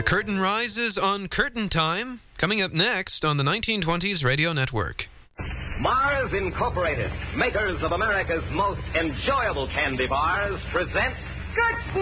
The curtain rises on Curtain Time, coming up next on the 1920s Radio Network. Mars Incorporated, makers of America's most enjoyable candy bars, present Good